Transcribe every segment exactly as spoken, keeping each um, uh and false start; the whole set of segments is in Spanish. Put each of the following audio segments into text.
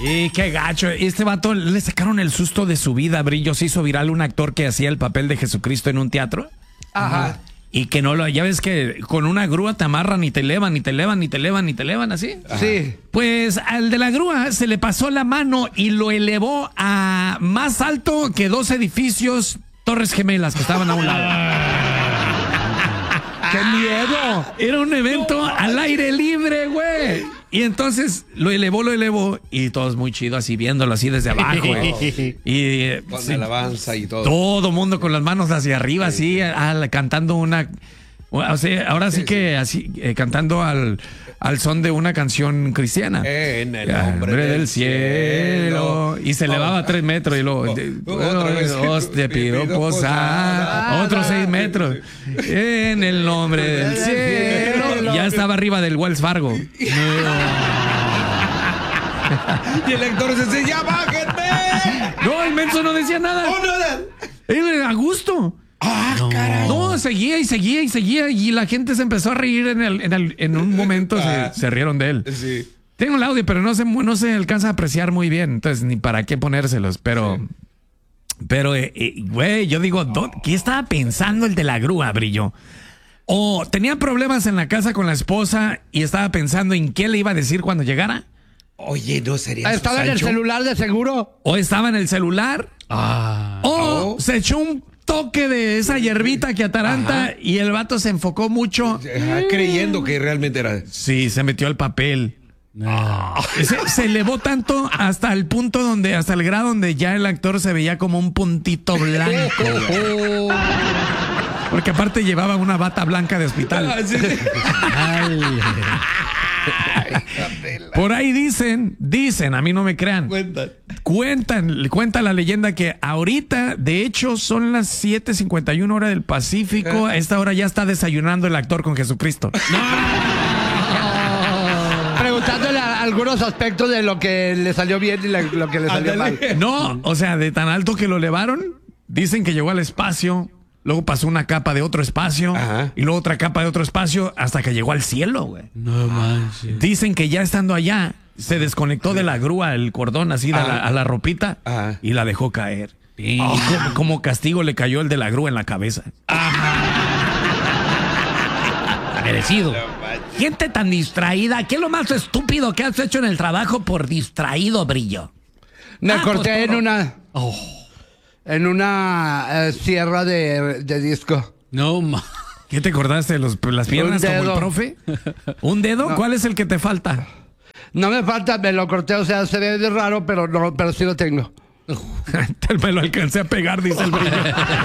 Y qué gacho. Este vato le sacaron el susto de su vida, Brillo. Se hizo viral un actor que hacía el papel de Jesucristo en un teatro. Ajá. Y que no lo, ya ves que con una grúa te amarran y te elevan, y te elevan, y te elevan, y te elevan así. Ajá. Sí. Pues al de la grúa se le pasó la mano y lo elevó a más alto que dos edificios Torres Gemelas que estaban a un lado. ¡Qué miedo! Era un evento no, al aire libre, güey. Y entonces lo elevó, lo elevó, y todos muy chido así viéndolo así desde abajo, güey. Y con sí, alabanza y todo. Todo mundo con las manos hacia arriba, así, al, cantando una. O sea, ahora sí, sí que así, eh, cantando al, al son de una canción cristiana. En el nombre, nombre del, del cielo. cielo. Y se elevaba a tres metros y luego. Oh, otra vez. Os te pido posar. Otros seis metros. En el nombre del cielo. Ya estaba arriba del Wells Fargo. Y el actor se decía, ¡ya bájenme! No, el menso no decía nada. ¡Oh, nada! Él a gusto. ¡Ah, no. caray! No, seguía y seguía y seguía. Y la gente se empezó a reír en, el, en, el, en un momento. Ah, se, se rieron de él. Sí. Tengo el audio, pero no se, no se alcanza a apreciar muy bien. Entonces, ni para qué ponérselos. Pero, sí. pero, güey, eh, eh, yo digo, oh. ¿qué estaba pensando el de la grúa, Brillo? O tenía problemas en la casa con la esposa y estaba pensando en qué le iba a decir cuando llegara. Oye, ¿no sería ¿Estaba en el celular de seguro? O estaba en el celular. Ah. O oh. se echó un toque de esa hierbita que ataranta. Ajá. Y el vato se enfocó mucho. Ajá, creyendo que realmente era. Sí, se metió al papel. No. Se, se elevó tanto hasta el punto donde, hasta el grado donde ya el actor se veía como un puntito blanco. Porque aparte llevaba una bata blanca de hospital. Por ahí dicen, dicen, a mí no me crean. Cuentan. Cuentan, cuenta la leyenda que ahorita, de hecho, son las siete cincuenta y una hora del Pacífico. A esta hora ya está desayunando el actor con Jesucristo. No. Preguntándole a algunos aspectos de lo que le salió bien y la, lo que le salió mal. No, o sea, de tan alto que lo elevaron, dicen que llegó al espacio. Luego pasó una capa de otro espacio. Ajá. Y luego otra capa de otro espacio hasta que llegó al cielo, güey. No manches. Dicen que ya estando allá se desconectó de la grúa el cordón así de la, a la ropita. Ajá. Y la dejó caer. Y como, como castigo le cayó el de la grúa en la cabeza. Merecido. Gente tan distraída. ¿Qué es lo más estúpido que has hecho en el trabajo por distraído, Brillo? Me ah, corté pues, en una... Oh. En una eh, sierra de, de disco. No, ma. ¿Qué te acordaste? ¿Los, ¿Las piernas como el profe? ¿Un dedo? No. ¿Cuál es el que te falta? No me falta, me lo corté, o sea, se ve de raro, pero no, pero sí lo tengo. Me lo alcancé a pegar, dice el Brillo.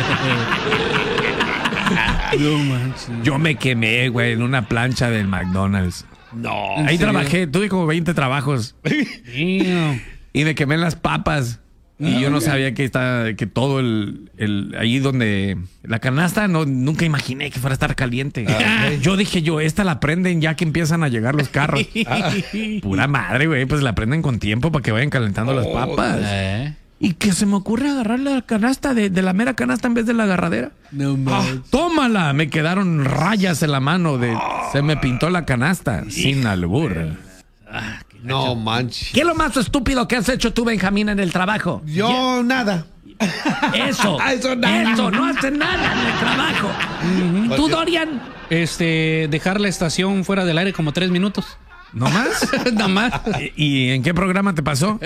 No manches. Yo me quemé, güey, en una plancha del McDonald's. No. Ahí trabajé, tuve como veinte trabajos. Y me quemé en las papas. Y no, yo no sabía que está, que todo el, el ahí donde la canasta, no, nunca imaginé que fuera a estar caliente. Ah, yo dije yo, esta la prenden ya que empiezan a llegar los carros. Ah, pura madre, güey, pues la prenden con tiempo para que vayan calentando oh, las papas. ¿Eh? Y que se me ocurre agarrar la canasta de, de la mera canasta en vez de la agarradera. No ah, tómala, me quedaron rayas en la mano de, oh, se me pintó la canasta sin albur. Ah, no manches. ¿Qué es lo más estúpido que has hecho tú, Benjamín, en el trabajo? Yo yeah. nada. Eso. Eso nada. Eso, no hace nada en el trabajo. Uh-huh. ¿Tú, Dorian? Este, dejar la estación fuera del aire como tres minutos. ¿No más? ¿No más? ¿Y, ¿Y en qué programa te pasó?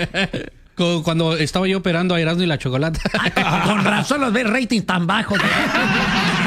Cuando estaba yo operando a Erasmo y la Chocolata. Con razón los ves rating tan bajos.